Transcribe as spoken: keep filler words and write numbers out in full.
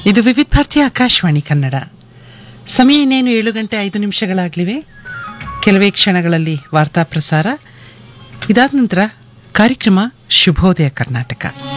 ಇದು ವಿವಿಧ ಭಾರತಿ ಆಕಾಶವಾಣಿ ಕನ್ನಡ. ಸಮಯ ಇನ್ನೇನು ಏಳು ಗಂಟೆ ಐದು ನಿಮಿಷಗಳಾಗಲಿವೆ. ಕೆಲವೇ ಕ್ಷಣಗಳಲ್ಲಿ ವಾರ್ತಾ ಪ್ರಸಾರ. ಇದಾದ ನಂತರ ಕಾರ್ಯಕ್ರಮ ಶುಭೋದಯ ಕರ್ನಾಟಕ.